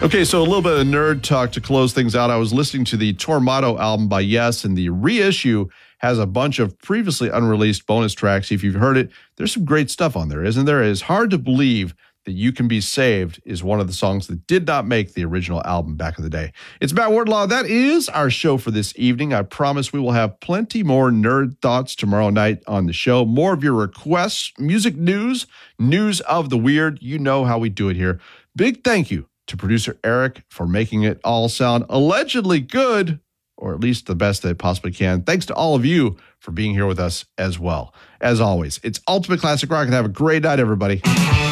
Okay, so a little bit of nerd talk to close things out. I was listening to the Tormato album by Yes, and the reissue has a bunch of previously unreleased bonus tracks. If you've heard it, there's some great stuff on there, isn't there? It's hard to believe that You Can Be Saved is one of the songs that did not make the original album back in the day. It's Matt Wardlaw. That is our show for this evening. I promise we will have plenty more nerd thoughts tomorrow night on the show. More of your requests, music news, news of the weird. You know how we do it here. Big thank you to producer Eric for making it all sound allegedly good, or at least the best that it possibly can. Thanks to all of you for being here with us as well. As always, it's Ultimate Classic Rock, and have a great night, everybody.